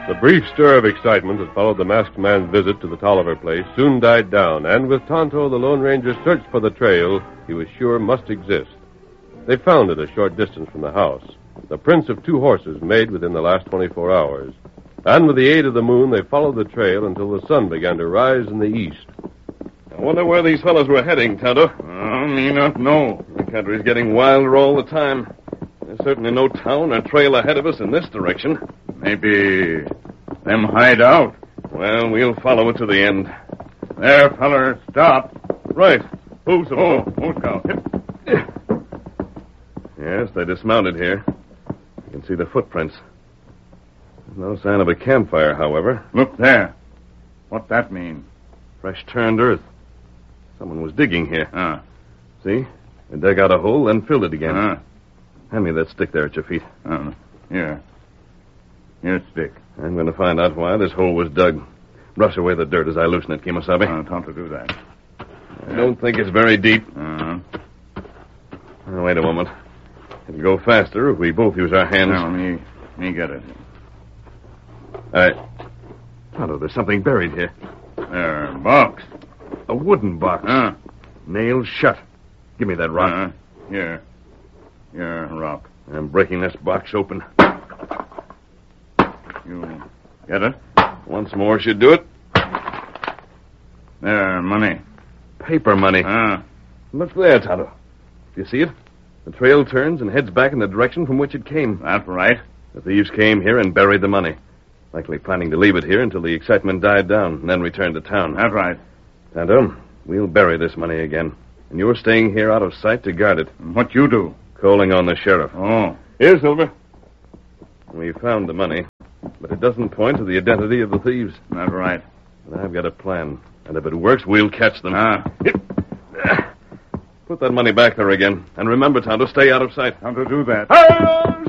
The brief stir of excitement that followed the masked man's visit to the Tolliver place soon died down, and with Tonto, the Lone Ranger searched for the trail he was sure must exist. They found it a short distance from the house, the prints of 2 horses made within the last 24 hours. And with the aid of the moon, they followed the trail until the sun began to rise in the east. I wonder where these fellows were heading, Tonto. Me not know. The country's getting wilder all the time. There's certainly no town or trail ahead of us in this direction. Maybe them hide out. Well, we'll follow it to the end. There, feller, stop. Right. Who's Scout. Yes, they dismounted here. You can see the footprints. There's no sign of a campfire, however. Look there. What that mean? Fresh turned earth. Someone was digging here. See? They dug out a hole, then filled it again. Hand me that stick there at your feet. Here. Here's stick. I'm going to find out why this hole was dug. Brush away the dirt as I loosen it, Kemosabe. Time to do that. I don't think it's very deep. Uh-huh. Now, wait a moment. It'll go faster if we both use our hands. Now, me get it. All right. Tonto, there's something buried here. There, box. A wooden box. Nailed shut. Give me that rock. Here, rock. I'm breaking this box open. You get it? Once more should do it. There, money. Paper money. Look there, Tonto. Do you see it? The trail turns and heads back in the direction from which it came. That's right. The thieves came here and buried the money. Likely planning to leave it here until the excitement died down and then return to town. That's right. Tonto, we'll bury this money again. And you're staying here out of sight to guard it. What you do? Calling on the sheriff. Here, Silver. We found the money, but it doesn't point to the identity of the thieves. That's right. But I've got a plan. And if it works, we'll catch them. Put that money back there again. And remember, Tonto, stay out of sight. How to do that?